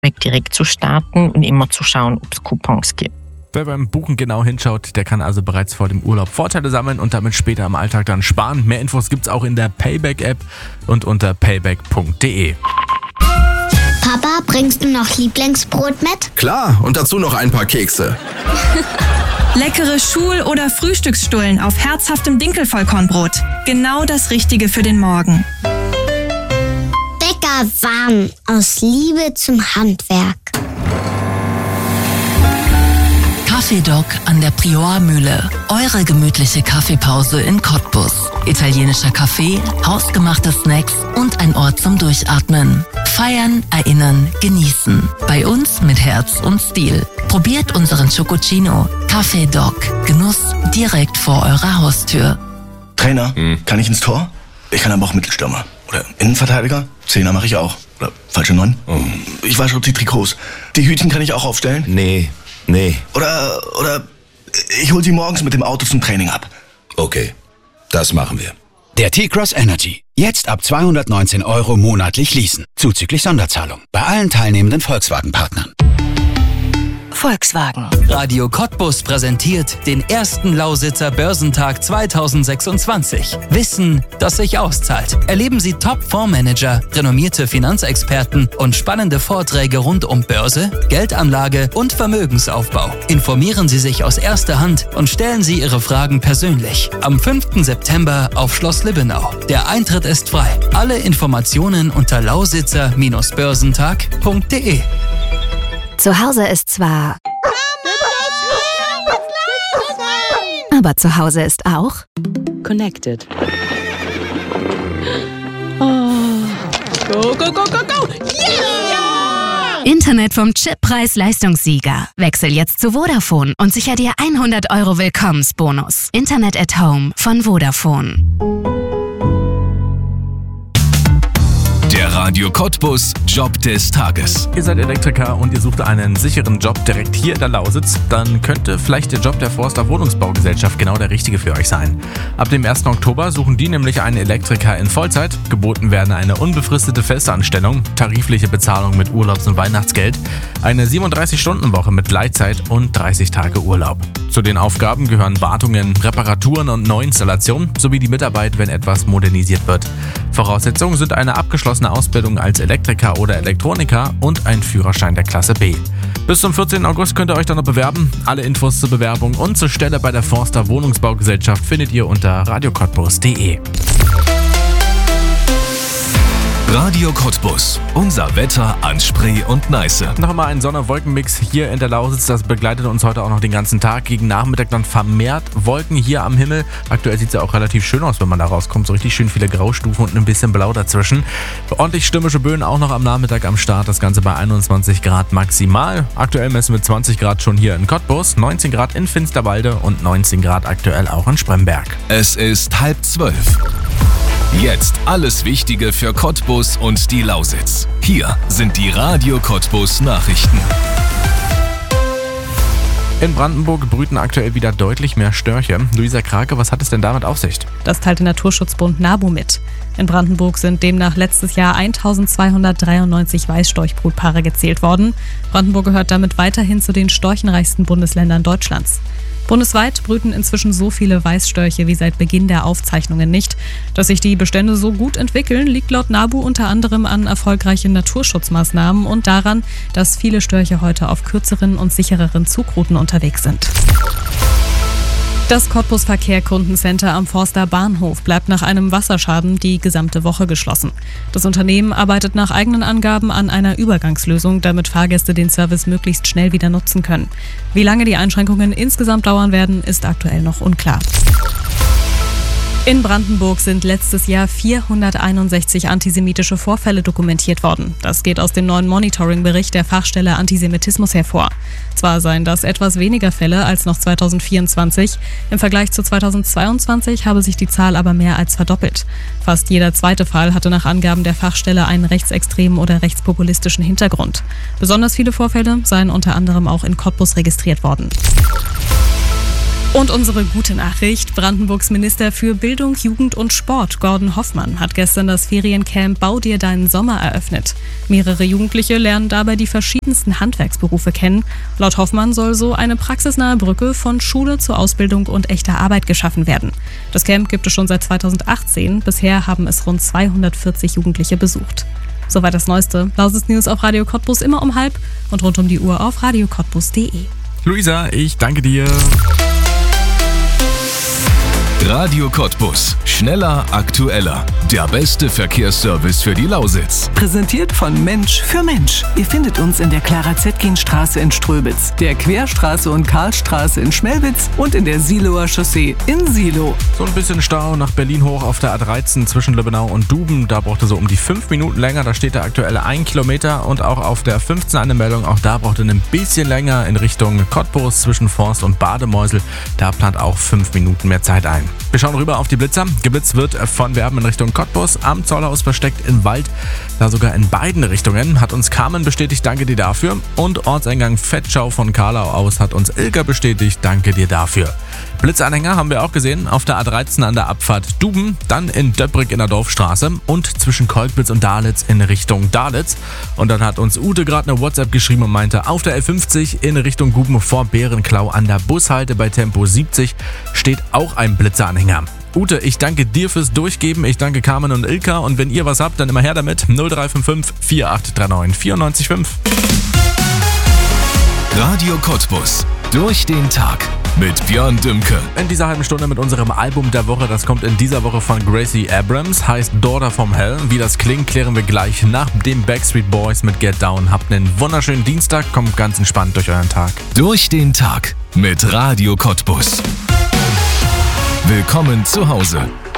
direkt zu starten und immer zu schauen, ob es Coupons gibt. Wer beim Buchen genau hinschaut, der kann also bereits vor dem Urlaub Vorteile sammeln und damit später im Alltag dann sparen. Mehr Infos gibt's auch in der Payback-App und unter payback.de. Papa, bringst du noch Lieblingsbrot mit? Klar, und dazu noch ein paar Kekse. Leckere Schul- oder Frühstücksstullen auf herzhaftem Dinkelvollkornbrot. Genau das Richtige für den Morgen. Bäcker warm, aus Liebe zum Handwerk. Kaffeedoc an der Priormühle. Eure gemütliche Kaffeepause in Cottbus. Italienischer Kaffee, hausgemachte Snacks und ein Ort zum Durchatmen. Feiern, erinnern, genießen. Bei uns mit Herz und Stil. Probiert unseren Chococino. Kaffeedoc. Genuss direkt vor eurer Haustür. Trainer, kann ich ins Tor? Ich kann aber auch Mittelstürmer. Oder Innenverteidiger? Zehner mache ich auch. Oder falsche 9? Ich wasche auch die Trikots. Die Hütchen kann ich auch aufstellen? Nee. Oder ich hol sie morgens mit dem Auto zum Training ab. Okay, das machen wir. Der T-Cross Energy. Jetzt ab 219 € monatlich leasen. Zuzüglich Sonderzahlung. Bei allen teilnehmenden Volkswagen-Partnern. Volkswagen. Radio Cottbus präsentiert den ersten Lausitzer Börsentag 2026. Wissen, das sich auszahlt. Erleben Sie Top-Fondsmanager, renommierte Finanzexperten und spannende Vorträge rund um Börse, Geldanlage und Vermögensaufbau. Informieren Sie sich aus erster Hand und stellen Sie Ihre Fragen persönlich. Am 5. September auf Schloss Libbenau. Der Eintritt ist frei. Alle Informationen unter lausitzer-börsentag.de. Zu Hause ist zwar... Aber zu Hause ist auch... Connected. Oh. Go, go, go, go, go! Yeah! Internet vom Chip-Preis-Leistungssieger. Wechsel jetzt zu Vodafone und sicher dir 100 € Willkommensbonus. Internet at Home von Vodafone. Der Radio Cottbus Job des Tages. Ihr seid Elektriker und ihr sucht einen sicheren Job direkt hier in der Lausitz, dann könnte vielleicht der Job der Forster Wohnungsbaugesellschaft genau der richtige für euch sein. Ab dem 1. Oktober suchen die nämlich einen Elektriker in Vollzeit. Geboten werden eine unbefristete Festanstellung, tarifliche Bezahlung mit Urlaubs- und Weihnachtsgeld, eine 37-Stunden-Woche mit Gleitzeit und 30 Tage Urlaub. Zu den Aufgaben gehören Wartungen, Reparaturen und Neuinstallationen sowie die Mitarbeit, wenn etwas modernisiert wird. Voraussetzungen sind eine abgeschlossene Ausbildung als Elektriker oder Elektroniker und ein Führerschein der Klasse B. Bis zum 14. August könnt ihr euch dann noch bewerben. Alle Infos zur Bewerbung und zur Stelle bei der Forster Wohnungsbaugesellschaft findet ihr unter radiocottbus.de. Radio Cottbus. Unser Wetter an Spree und Neiße. Noch einmal ein Sonne-Wolken-Mix hier in der Lausitz. Das begleitet uns heute auch noch den ganzen Tag. Gegen Nachmittag dann vermehrt Wolken hier am Himmel. Aktuell sieht es ja auch relativ schön aus, wenn man da rauskommt. So richtig schön viele Graustufen und ein bisschen Blau dazwischen. Ordentlich stürmische Böen auch noch am Nachmittag am Start. Das Ganze bei 21 Grad maximal. Aktuell messen wir 20 Grad schon hier in Cottbus, 19 Grad in Finsterwalde und 19 Grad aktuell auch in Spremberg. Es ist 11:30. Jetzt alles Wichtige für Cottbus und die Lausitz. Hier sind die Radio Cottbus Nachrichten. In Brandenburg brüten aktuell wieder deutlich mehr Störche. Luisa Krake, was hat es denn damit auf sich? Das teilte Naturschutzbund NABU mit. In Brandenburg sind demnach letztes Jahr 1293 Weißstorchbrutpaare gezählt worden. Brandenburg gehört damit weiterhin zu den storchenreichsten Bundesländern Deutschlands. Bundesweit brüten inzwischen so viele Weißstörche wie seit Beginn der Aufzeichnungen nicht. Dass sich die Bestände so gut entwickeln, liegt laut NABU unter anderem an erfolgreichen Naturschutzmaßnahmen und daran, dass viele Störche heute auf kürzeren und sichereren Zugrouten unterwegs sind. Das Cottbus Verkehr-Kundencenter am Forster Bahnhof bleibt nach einem Wasserschaden die gesamte Woche geschlossen. Das Unternehmen arbeitet nach eigenen Angaben an einer Übergangslösung, damit Fahrgäste den Service möglichst schnell wieder nutzen können. Wie lange die Einschränkungen insgesamt dauern werden, ist aktuell noch unklar. In Brandenburg sind letztes Jahr 461 antisemitische Vorfälle dokumentiert worden. Das geht aus dem neuen Monitoring-Bericht der Fachstelle Antisemitismus hervor. Zwar seien das etwas weniger Fälle als noch 2024, im Vergleich zu 2022 habe sich die Zahl aber mehr als verdoppelt. Fast jeder zweite Fall hatte nach Angaben der Fachstelle einen rechtsextremen oder rechtspopulistischen Hintergrund. Besonders viele Vorfälle seien unter anderem auch in Cottbus registriert worden. Und unsere gute Nachricht: Brandenburgs Minister für Bildung, Jugend und Sport, Gordon Hoffmann, hat gestern das Feriencamp Bau dir deinen Sommer eröffnet. Mehrere Jugendliche lernen dabei die verschiedensten Handwerksberufe kennen. Laut Hoffmann soll so eine praxisnahe Brücke von Schule zur Ausbildung und echter Arbeit geschaffen werden. Das Camp gibt es schon seit 2018. Bisher haben es rund 240 Jugendliche besucht. Soweit das Neueste. Lausitz-News auf Radio Cottbus immer um 12:30 und rund um die Uhr auf radiocottbus.de. Luisa, ich danke dir. Radio Cottbus. Schneller, aktueller. Der beste Verkehrsservice für die Lausitz. Präsentiert von Mensch für Mensch. Ihr findet uns in der Clara-Zetkin-Straße in Ströbitz, der Querstraße und Karlstraße in Schmelwitz und in der Siloer Chaussee in Silo. So ein bisschen Stau nach Berlin hoch auf der A13 zwischen Lübbenau und Duben. Da brauchte so um die 5 Minuten länger. Da steht der aktuelle 1 Kilometer. Und auch auf der 15 eine Meldung. Auch da brauchte ein bisschen länger in Richtung Cottbus zwischen Forst und Bademeusel. Da plant auch 5 Minuten mehr Zeit ein. Wir schauen rüber auf die Blitzer. Geblitzt wird von Werben in Richtung Cottbus, am Zollhaus versteckt in Wald, da sogar in beiden Richtungen. Hat uns Carmen bestätigt, danke dir dafür. Und Ortseingang Fettschau von Karlau aus hat uns Ilka bestätigt, danke dir dafür. Blitzanhänger haben wir auch gesehen auf der A13 an der Abfahrt Duben, dann in Döbrig in der Dorfstraße und zwischen Kolkwitz und Dalitz in Richtung Dalitz. Und dann hat uns Ute gerade eine WhatsApp geschrieben und meinte, auf der L50 in Richtung Guben vor Bärenklau an der Bushalte bei Tempo 70 steht auch ein Blitzeranhänger. Ute, ich danke dir fürs Durchgeben, ich danke Carmen und Ilka und wenn ihr was habt, dann immer her damit. 0355 4839 94,5. Radio Cottbus. Durch den Tag mit Björn Dümke. In dieser halben Stunde mit unserem Album der Woche, das kommt in dieser Woche von Gracie Abrams, heißt Daughter from Hell. Wie das klingt, klären wir gleich nach dem Backstreet Boys mit Get Down. Habt einen wunderschönen Dienstag, kommt ganz entspannt durch euren Tag. Durch den Tag mit Radio Cottbus. Willkommen zu Hause.